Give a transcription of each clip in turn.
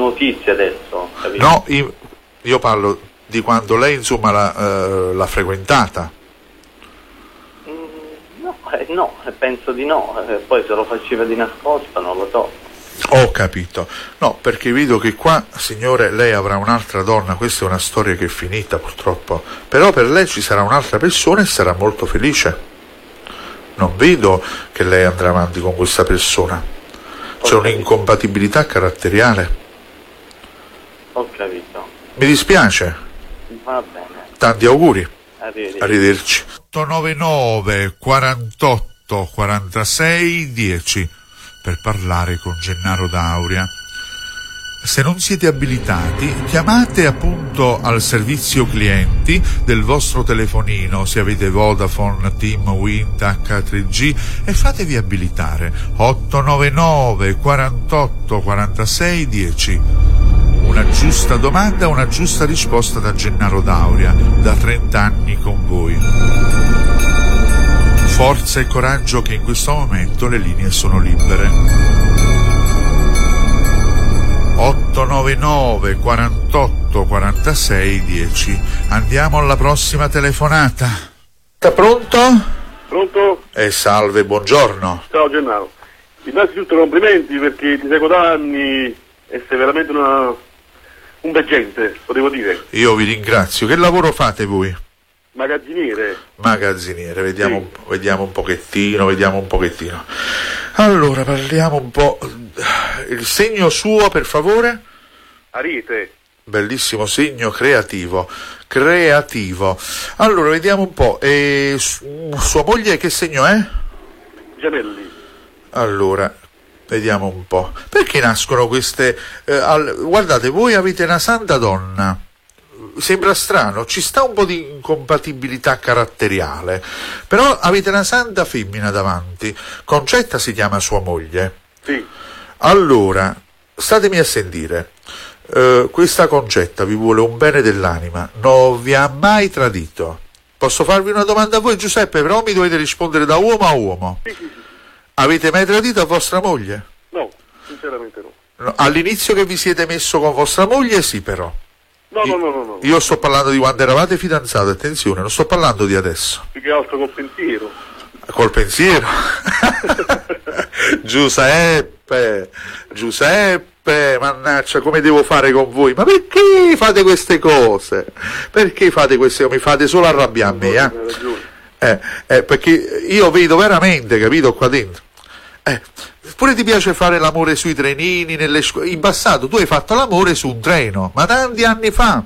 notizie adesso, capito? No, io parlo di quando lei insomma l'ha frequentata. No, penso di no, poi se lo faceva di nascosto non lo so. Ho capito. No, perché vedo che qua, signore, lei avrà un'altra donna, questa è una storia che è finita purtroppo, però per lei ci sarà un'altra persona e sarà molto felice. Non vedo che lei andrà avanti con questa persona. C'è un'incompatibilità caratteriale. Ho capito. Mi dispiace. Va bene. Tanti auguri. Arrivederci. 899 48 46 10 per parlare con Gennaro D'Auria. Se non siete abilitati, chiamate appunto al servizio clienti del vostro telefonino, se avete Vodafone, TIM, Wind, H3G, e fatevi abilitare. 899 48 46 10. Una giusta domanda, una giusta risposta da Gennaro D'Auria, da 30 anni con voi. Forza e coraggio, che in questo momento le linee sono libere. 899 48 46 10. Andiamo alla prossima telefonata. Pronto? Pronto? Salve, buongiorno. Ciao Gennaro. Innanzitutto complimenti, perché ti seguo da anni e sei veramente un bel gente, lo devo dire. Io vi ringrazio. Che lavoro fate voi? Magazziniere, vediamo, sì. vediamo un pochettino. Allora, parliamo un po'. Il segno suo, per favore? Ariete. Bellissimo segno, creativo. Allora, vediamo un po'. Sua moglie che segno è? Gemelli. Allora, vediamo un po'. Perché nascono queste... guardate, voi avete una santa donna. Sembra strano, ci sta un po' di incompatibilità caratteriale, però avete una santa femmina davanti. Concetta si chiama sua moglie? Sì. Allora, statemi a sentire. Questa Concetta vi vuole un bene dell'anima, non vi ha mai tradito. Posso farvi una domanda a voi, Giuseppe, però mi dovete rispondere da uomo a uomo. Sì. Avete mai tradito a vostra moglie? No, sinceramente no. All'inizio che vi siete messo con vostra moglie sì, però. No. Io sto parlando di quando eravate fidanzati, attenzione, non sto parlando di adesso. Più che altro col pensiero. Col pensiero? Giuseppe, mannaggia, come devo fare con voi? Ma perché fate queste cose? Mi fate solo arrabbiare a me, Hai ragione. perché io vedo veramente, capito, qua dentro. Pure ti piace fare l'amore sui trenini, in passato tu hai fatto l'amore su un treno, ma tanti anni fa,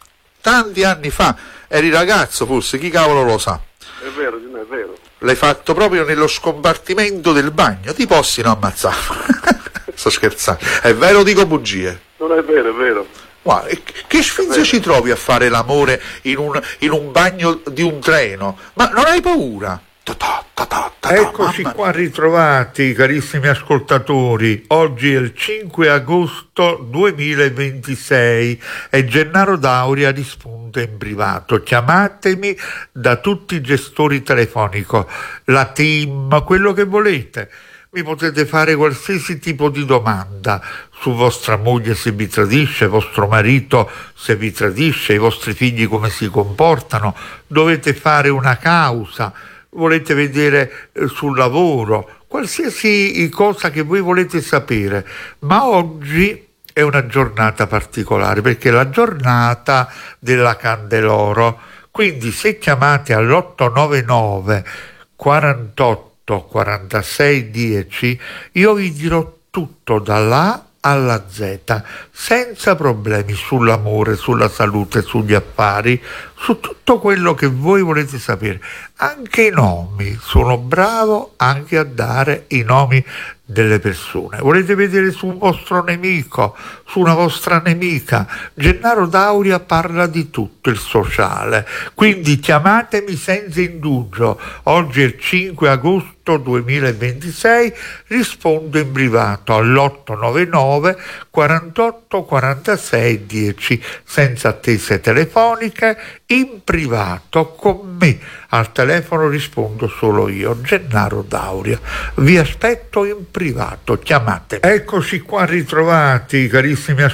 eri ragazzo forse, chi cavolo lo sa. È vero, è vero. L'hai fatto proprio nello scompartimento del bagno, ti possino ammazzare. Sto scherzando, è vero o dico bugie? Non è vero, è vero. Guarda, che sfinze ci trovi a fare l'amore in un bagno di un treno? Ma non hai paura? Eccoci qua ritrovati, carissimi ascoltatori. Oggi è il 5 agosto 2026 e Gennaro D'Auria risponde in privato. Chiamatemi da tutti i gestori telefonici, la TIM, quello che volete. Mi potete fare qualsiasi tipo di domanda su vostra moglie se vi tradisce, vostro marito se vi tradisce, i vostri figli come si comportano. Dovete fare una causa. Volete vedere sul lavoro, qualsiasi cosa che voi volete sapere, ma oggi è una giornata particolare perché è la giornata della Candeloro, quindi se chiamate all'899 48 46 10 io vi dirò tutto dall'A alla Z, senza problemi, sull'amore, sulla salute, sugli affari, su tutto quello che voi volete sapere. Anche i nomi, sono bravo anche a dare i nomi delle persone. Volete vedere su un vostro nemico, su una vostra nemica? Gennaro D'Auria parla di tutto il sociale, quindi chiamatemi senza indugio. Oggi è il 5 agosto 2026, rispondo in privato all'899 48 46 10, senza attese telefoniche, in privato con me. Al telefono rispondo solo io, Gennaro D'Auria. Vi aspetto in privato, chiamatemi. Eccoci qua ritrovati, carissimi ascoltatori.